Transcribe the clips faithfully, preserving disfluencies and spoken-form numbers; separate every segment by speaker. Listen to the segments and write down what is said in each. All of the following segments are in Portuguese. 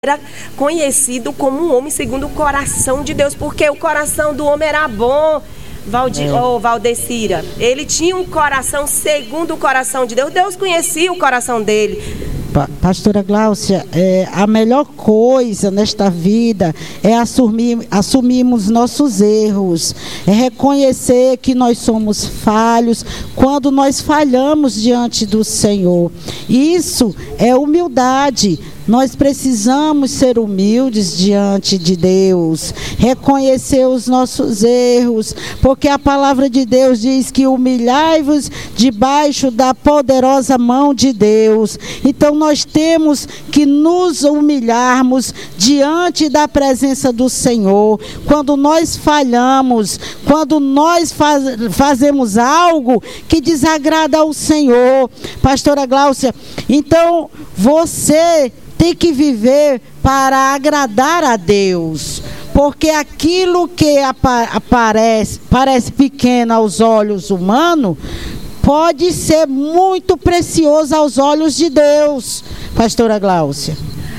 Speaker 1: era conhecido como um homem segundo o coração de Deus, porque o coração do homem era bom, Valdi, é. oh, Valdecira. Ele tinha um coração segundo o coração de Deus. Deus conhecia o coração dele.
Speaker 2: Pastora Gláucia, é, a melhor coisa nesta vida é assumir, assumirmos nossos erros, é reconhecer que nós somos falhos quando nós falhamos diante do Senhor. Isso é humildade. Nós precisamos ser humildes diante de Deus, reconhecer os nossos erros, porque a palavra de Deus diz que humilhai-vos debaixo da poderosa mão de Deus. Então nós temos que nos humilharmos diante da presença do Senhor. Quando nós falhamos, quando nós faz, fazemos algo que desagrada ao Senhor, Pastora Gláucia, então você tem que viver para agradar a Deus, porque aquilo que aparece, parece pequeno aos olhos humanos, pode ser muito precioso aos olhos de Deus, Pastora Gláucia.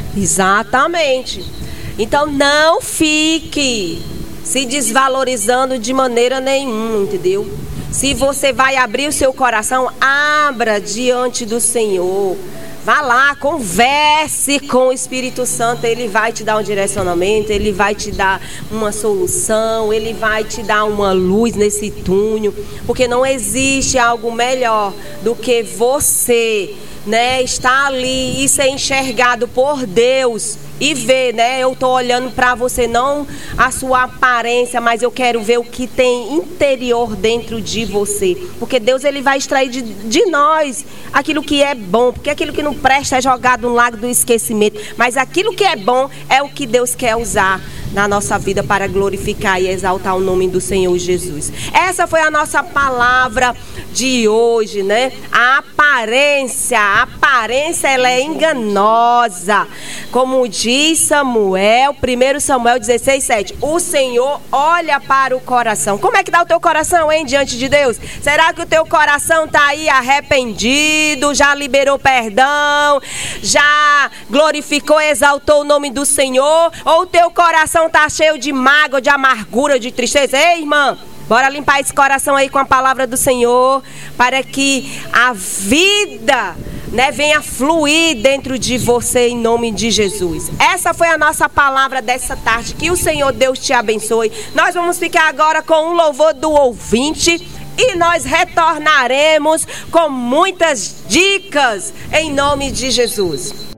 Speaker 1: Exatamente. Então não fique se desvalorizando de maneira nenhuma, entendeu? Se você vai abrir o seu coração, abra diante do Senhor. Vá lá, converse com o Espírito Santo, ele vai te dar um direcionamento, ele vai te dar uma solução, ele vai te dar uma luz nesse túnel, porque não existe algo melhor do que você, né, estar ali e ser enxergado por Deus e ver, né, eu estou olhando para você, não a sua aparência, mas eu quero ver o que tem interior dentro de você, porque Deus ele vai extrair de, de nós aquilo que é bom, porque aquilo que não presta é jogado no lago do esquecimento, mas aquilo que é bom é o que Deus quer usar na nossa vida para glorificar e exaltar o nome do Senhor Jesus. Essa foi a nossa palavra de hoje, né? A aparência, a aparência ela é enganosa. Como diz Samuel, primeiro Samuel dezesseis, sete, o Senhor olha para o coração. Como é que dá o teu coração, hein, diante de Deus? Será que o teu coração está aí arrependido, já liberou perdão, já glorificou, exaltou o nome do Senhor? Ou o teu coração está cheio de mágoa, de amargura, de tristeza? Ei, irmã, bora limpar esse coração aí com a palavra do Senhor, para que a vida, né, venha fluir dentro de você em nome de Jesus. Essa foi a nossa palavra dessa tarde. Que o Senhor Deus te abençoe. Nós vamos ficar agora com um louvor do ouvinte e nós retornaremos com muitas dicas em nome de Jesus.